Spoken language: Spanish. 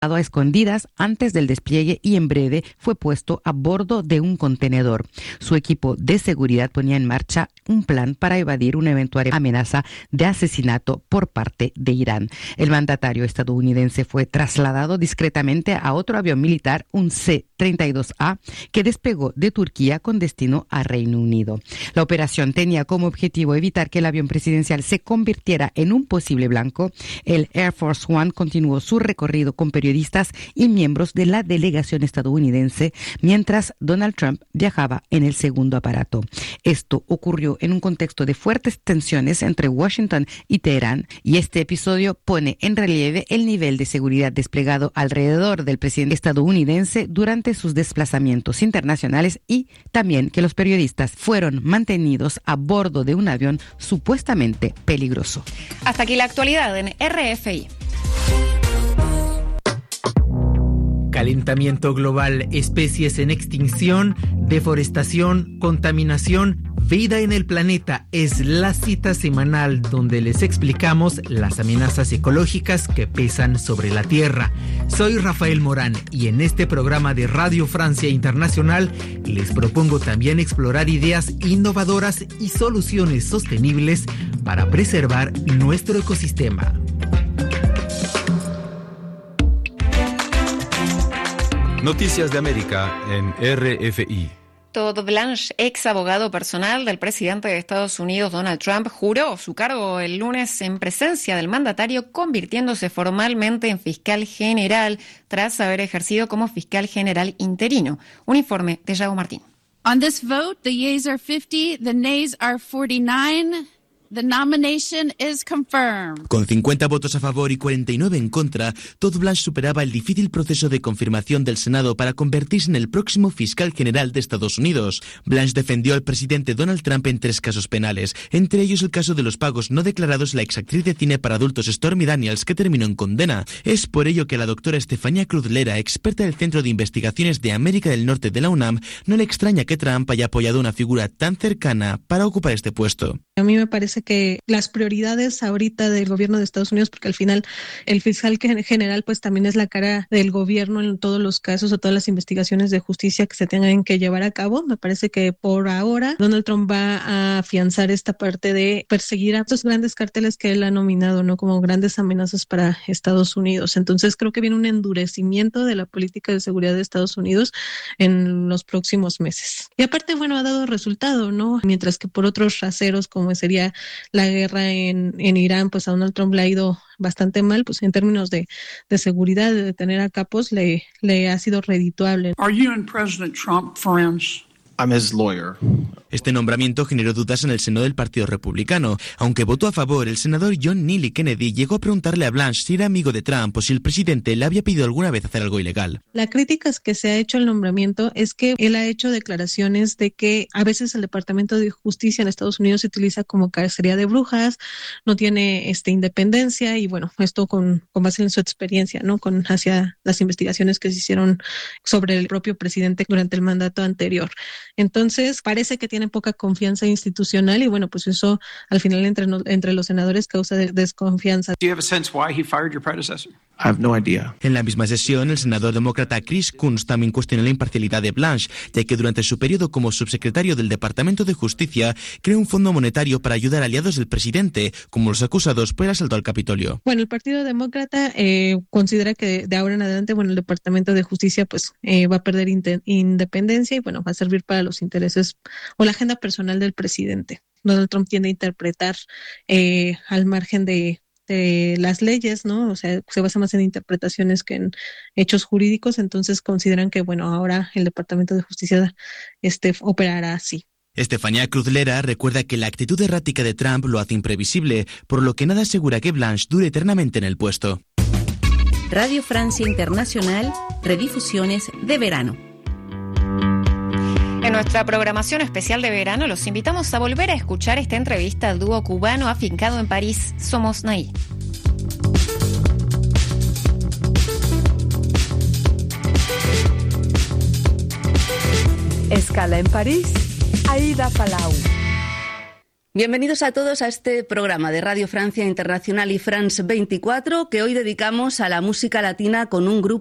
a escondidas antes del despliegue y en breve fue puesto a bordo de un contenedor. Su equipo de seguridad ponía en marcha un plan para evadir una eventual amenaza de asesinato por parte de Irán. El mandatario estadounidense fue trasladado discretamente a otro avión militar, un C-32A, que despegó de Turquía con destino a Reino Unido. La operación tenía como objetivo evitar que el avión presidencial se convirtiera en un posible blanco. El Air Force One continuó su recorrido con periodistas y miembros de la delegación estadounidense mientras Donald Trump viajaba en el segundo aparato. Esto ocurrió en un contexto de fuertes tensiones entre Washington y Teherán, y este episodio pone en relieve el nivel de seguridad desplegado alrededor del presidente estadounidense durante sus desplazamientos internacionales y también que los periodistas fueron mantenidos a bordo de un avión supuestamente peligroso. Hasta aquí la actualidad en RFI. Calentamiento global, especies en extinción, deforestación, contaminación, vida en el planeta es la cita semanal donde les explicamos las amenazas ecológicas que pesan sobre la Tierra. Soy Rafael Morán y en este programa de Radio Francia Internacional les propongo también explorar ideas innovadoras y soluciones sostenibles para preservar nuestro ecosistema. Noticias de América en RFI. Todd Blanche, ex abogado personal del presidente de Estados Unidos, Donald Trump, juró su cargo el lunes en presencia del mandatario, convirtiéndose formalmente en fiscal general tras haber ejercido como fiscal general interino. Un informe de Yago Martín. On this vote, the yeas are 50, the nays are 49. The nomination is confirmed. Con 50 votos a favor y 49 en contra, Todd Blanche superaba el difícil proceso de confirmación del Senado para convertirse en el próximo fiscal general de Estados Unidos. Blanche defendió al presidente Donald Trump en 3 casos penales, entre ellos el caso de los pagos no declarados a la exactriz de cine para adultos Stormy Daniels, que terminó en condena. Es por ello que a la doctora Estefanía Cruz-Lera, experta del Centro de Investigaciones de América del Norte de la UNAM, no le extraña que Trump haya apoyado a una figura tan cercana para ocupar este puesto. A mí me parece que las prioridades ahorita del gobierno de Estados Unidos, porque al final el fiscal general pues también es la cara del gobierno en todos los casos o todas las investigaciones de justicia que se tengan que llevar a cabo. Me parece que por ahora Donald Trump va a afianzar esta parte de perseguir a estos grandes carteles que él ha nominado, ¿no?, como grandes amenazas para Estados Unidos. Entonces creo que viene un endurecimiento de la política de seguridad de Estados Unidos en los próximos meses. Y aparte, bueno, ha dado resultado, ¿no? Mientras que por otros raseros, como sería la guerra en Irán, pues a Donald Trump le ha ido bastante mal, pues en términos de seguridad, de detener a capos, le ha sido redituable. Are you and President Trump friends? I'm his lawyer. Este nombramiento generó dudas en el seno del Partido Republicano. Aunque votó a favor, el senador John Neely Kennedy llegó a preguntarle a Blanche si era amigo de Trump o si el presidente le había pedido alguna vez hacer algo ilegal. La crítica que se ha hecho al nombramiento es que él ha hecho declaraciones de que a veces el Departamento de Justicia en Estados Unidos se utiliza como cacería de brujas, no tiene independencia y bueno, esto con base en su experiencia, ¿no?, con hacia las investigaciones que se hicieron sobre el propio presidente durante el mandato anterior. Entonces, parece que tiene poca confianza institucional y bueno, pues eso al final entre los senadores causa desconfianza. Do you have a sense why he fired your predecessor? I have no idea. En la misma sesión, el senador demócrata Chris Coons también cuestionó la imparcialidad de Blanche, ya que durante su periodo como subsecretario del Departamento de Justicia creó un fondo monetario para ayudar a aliados del presidente, como los acusados por el asalto al Capitolio. Bueno, el Partido Demócrata considera que de ahora en adelante, bueno, el Departamento de Justicia pues va a perder independencia y bueno, va a servir para los intereses o la agenda personal del presidente. Donald Trump tiende a interpretar al margen de las leyes, ¿no? O sea, se basa más en interpretaciones que en hechos jurídicos, entonces consideran que, bueno, ahora el Departamento de Justicia operará así. Estefanía Cruz-Lera recuerda que la actitud errática de Trump lo hace imprevisible, por lo que nada asegura que Blanche dure eternamente en el puesto. Radio Francia Internacional, redifusiones de verano. En nuestra programación especial de verano los invitamos a volver a escuchar esta entrevista al dúo cubano afincado en París, Somos Naí. Escala en París, Aida Palau. Bienvenidos a todos a este programa de Radio Francia Internacional y France 24 que hoy dedicamos a la música latina con un grupo